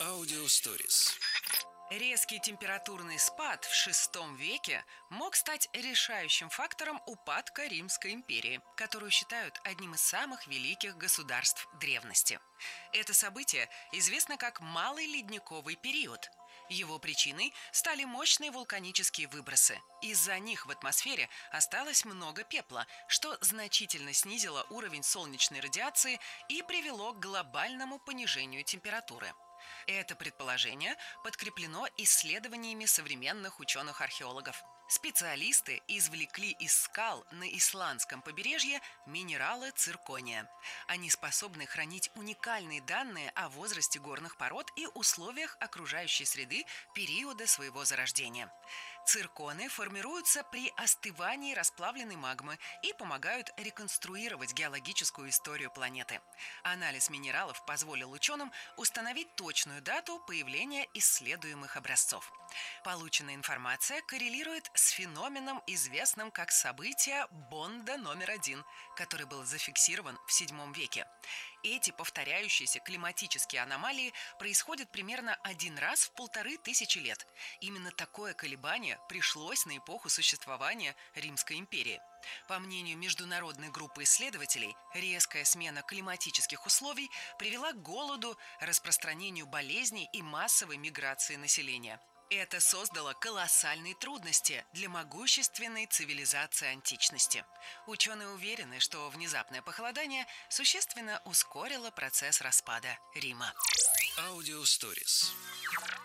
Аудиосторис. Резкий температурный спад в VI веке мог стать решающим фактором упадка Римской империи, которую считают одним из самых великих государств древности. Это событие известно как Малый ледниковый период. Его причиной стали мощные вулканические выбросы. Из-за них в атмосфере осталось много пепла, что значительно снизило уровень солнечной радиации и привело к глобальному понижению температуры. Это предположение подкреплено исследованиями современных ученых-археологов. Специалисты извлекли из скал на исландском побережье минералы циркония. Они способны хранить уникальные данные о возрасте горных пород и условиях окружающей среды периода своего зарождения. Цирконы формируются при остывании расплавленной магмы и помогают реконструировать геологическую историю планеты. Анализ минералов позволил ученым установить точную дату появления исследуемых образцов. Полученная информация коррелирует с феноменом, известным как событие Бонда номер 1, который был зафиксирован в VII веке. Эти повторяющиеся климатические аномалии происходят примерно один раз в 1500 лет. Именно такое колебание пришлось на эпоху существования Римской империи. По мнению международной группы исследователей, резкая смена климатических условий привела к голоду, распространению болезней и массовой миграции населения. Это создало колоссальные трудности для могущественной цивилизации античности. Ученые уверены, что внезапное похолодание существенно ускорило процесс распада Рима. Аудиосторис.